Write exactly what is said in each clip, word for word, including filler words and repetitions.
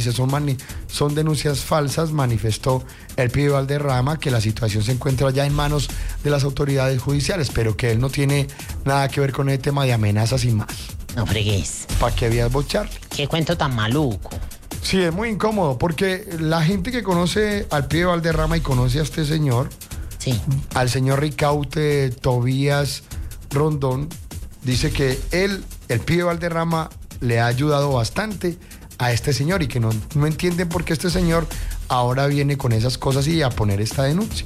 dice, son, mani- son denuncias falsas, manifestó el pibe Valderrama, que la situación se encuentra ya en manos de las autoridades judiciales, pero que él no tiene nada que ver con el tema de amenazas y más. No fregues. ¿Para qué habías vos, Charlie? Qué cuento tan maluco. Sí, es muy incómodo, porque la gente que conoce al pibe Valderrama y conoce a este señor, Sí. al señor Ricaute Tobías Rondón, dice que él, el pibe Valderrama, le ha ayudado bastante a este señor y que no, no entienden por qué este señor ahora viene con esas cosas y a poner esta denuncia.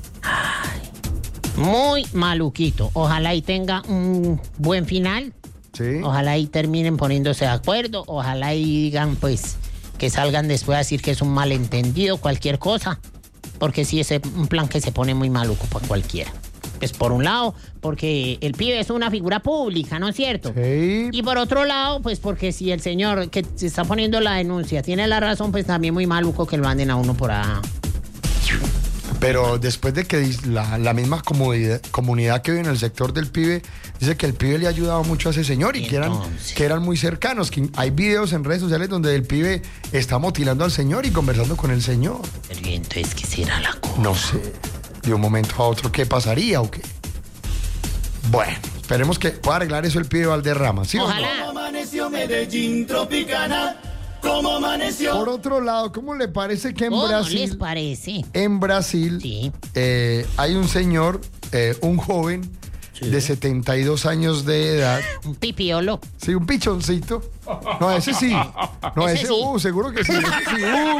Muy maluquito. Ojalá y tenga un buen final. Sí. Ojalá y terminen poniéndose de acuerdo. Ojalá y digan, pues, que salgan después a decir que es un malentendido, cualquier cosa. Porque sí, es un plan que se pone muy maluco para cualquiera. Pues por un lado, porque el pibe es una figura pública, ¿no es cierto? Sí. Y por otro lado, pues porque si el señor que se está poniendo la denuncia tiene la razón, pues también muy maluco que lo anden a uno por ahí. Pero después de que dis- la, la misma comunidad, comunidad que vive en el sector del pibe dice que el pibe le ha ayudado mucho a ese señor y que eran, Entonces. que eran muy cercanos. Que hay videos en redes sociales donde el pibe está motilando al señor y conversando con el señor. Pero ¿y entonces qué será la cosa? No sé, de un momento a otro, ¿qué pasaría o qué? Bueno, esperemos que pueda arreglar eso el pibe Valderrama, ¿sí o no? Ojalá. Como amaneció Medellín Tropicana, como amaneció. Por otro lado, ¿cómo le parece que en ¿Cómo les Brasil, parece? en Brasil, Sí. eh, hay un señor, eh, un joven Sí. de setenta y dos años de edad, Un pipiolo. sí, un pichoncito? No, ese sí. No, Ese ese, sí. uh, seguro que sí. Ese sí, uf.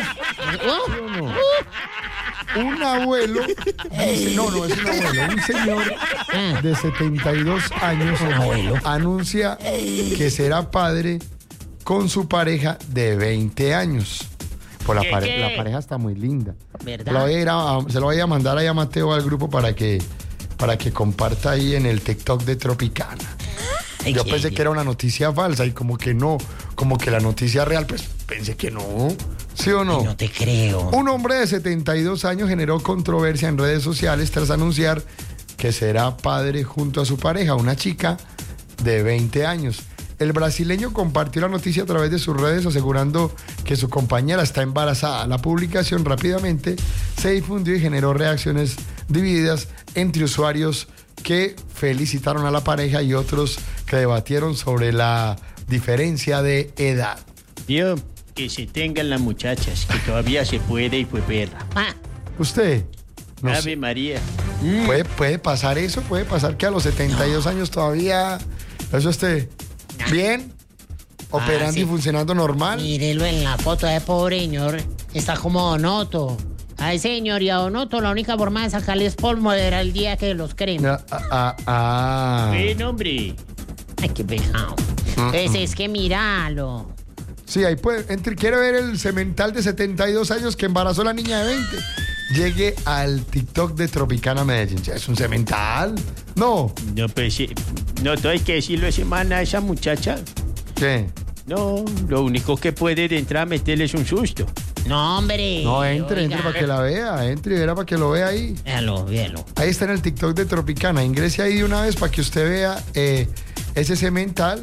Uh, Un abuelo, dice, no, no es un abuelo, un señor Ah. de setenta y dos años abuelo. anuncia que será padre con su pareja de veinte años. Pues la, ¿Qué, pare- qué? la pareja está muy linda. ¿Verdad? La voy a ir a- se lo voy a mandar ahí a Mateo al grupo para que, para que comparta ahí en el TikTok de Tropicana. Ay, Yo qué pensé que era una noticia falsa y como que no, como que la noticia real, pues pensé que no. ¿Sí o no? No te creo. Un hombre de setenta y dos años generó controversia en redes sociales tras anunciar que será padre junto a su pareja, una chica de veinte años. El brasileño compartió la noticia a través de sus redes asegurando que su compañera está embarazada. La publicación rápidamente se difundió y generó reacciones divididas entre usuarios que felicitaron a la pareja y otros que debatieron sobre la diferencia de edad. Yo, que se tengan las muchachas, que todavía se puede y fue perra. Ah, ¿Usted? No Ave sé. María. ¿Puede, puede pasar eso, puede pasar que a los setenta y dos años todavía eso esté bien, operando Ah, sí. y funcionando normal. mírelo en la foto de pobre señor. Está como Donoto. Ay, señor, y a Donoto la única forma de sacarles polvo era el día que los creen. Ah, ah, ah, ah. Ven, hombre. Ay, qué pecado. Pues es que míralo. Sí, ahí puede. Entre, quiere ver el semental de setenta y dos años que embarazó a la niña de veinte. Llegue al TikTok de Tropicana Medellín. Ya es un semental. No. No, pues, eh, no, todo hay que decirlo ese man a esa muchacha. ¿Qué? No, lo único que puede de entrar a meterle es un susto. No, hombre. No, entre, entre Oiga. para que la vea. Entre y verá para que lo vea ahí. Véalo, véalo. Ahí está en el TikTok de Tropicana. Ingrese ahí de una vez para que usted vea eh, ese semental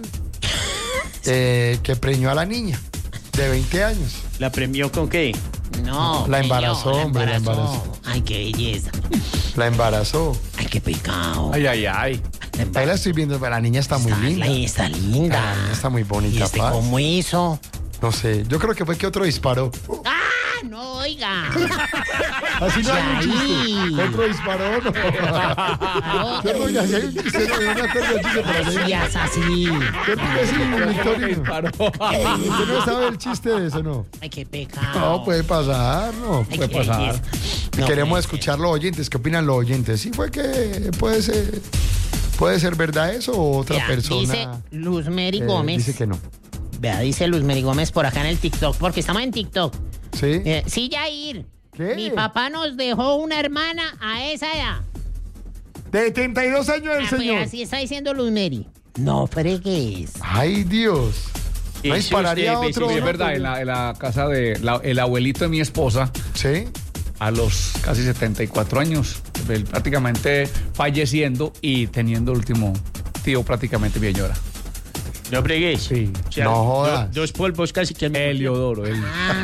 eh, que preñó a la niña de veinte años. ¿La premió con qué? No. La señor, embarazó, hombre, la embarazó. Ay, qué belleza. La embarazó. Ay, qué pecado. Ay, ay, ay. Ahí la estoy viendo, pero la niña está muy Está- linda. ay, Está linda. La niña está muy bonita, ¿Y este pa. cómo hizo? No sé, yo creo que fue que otro disparó. ¡Ah! No, oiga. Así no hay un Yair. chiste. Otro disparó, no. Yo creo que así hay un chiste, no, yo no me acuerdo del chiste, pero así. Sí, es así. Yo creo que sí, Victorino. ¿Usted no sabe el chiste de eso, no? Ay, qué pecado. No, puede pasar, no. Ay, Puede qué pasar. belleza. No Queremos puede escuchar los oyentes. ¿Qué opinan los oyentes? ¿Sí fue que puede ser, puede ser verdad eso o otra Vea, persona? dice Luz Mary eh, Gómez. dice que no. Vea, dice Luz Mary Gómez por acá en el TikTok, porque estamos en TikTok. ¿Sí? Eh, sí, Yair. ¿Qué? Mi papá nos dejó una hermana a esa edad. De setenta y dos años el Ah, pues señor. así está diciendo Luz Mary. No fregues. Ay, Dios. No Eso dispararía usted, otro. Sí, es ¿no? verdad, en la, en la casa de la- el abuelito de mi esposa, Sí. a los casi setenta y cuatro años, él prácticamente falleciendo y teniendo el último tío prácticamente bien llora. No fregues. Sí. O sea, No do- jodas. dos polvos casi que... Heliodoro, él. Ah.